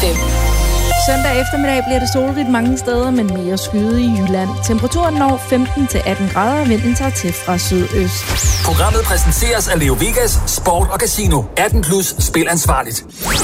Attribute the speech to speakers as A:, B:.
A: 5.
B: Søndag eftermiddag bliver det solrigt mange steder, men mere skyet i Jylland. Temperaturen når 15-18 grader, og vinden tager til fra sydøst.
C: Programmet præsenteres af Leo Vegas, Sport og Casino. 18+ spil ansvarligt.